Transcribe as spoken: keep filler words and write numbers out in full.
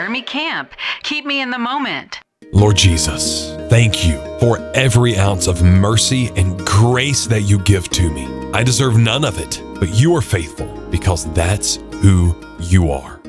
Army camp. Keep me in the moment. Lord Jesus, thank you for every ounce of mercy and grace that you give to me. I deserve none of it, but you are faithful because that's who you are.